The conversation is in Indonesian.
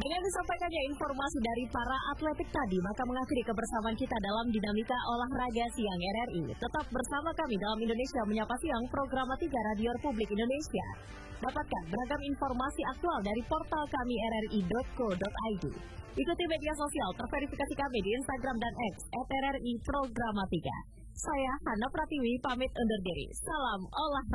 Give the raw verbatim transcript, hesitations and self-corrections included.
Dengan disampaikannya informasi dari para atletik tadi, maka mengakhiri kebersamaan kita dalam dinamika olahraga siang R R I. Tetap bersama kami dalam Indonesia Menyapa Siang, program tiga Radio Republik Indonesia. Dapatkan beragam informasi aktual dari portal kami r r i dot co dot i d. Ikuti media sosial terverifikasi kami di Instagram dan X at R R I Programa tiga. Saya Hana Pratiwi pamit undur diri. Salam olahraga.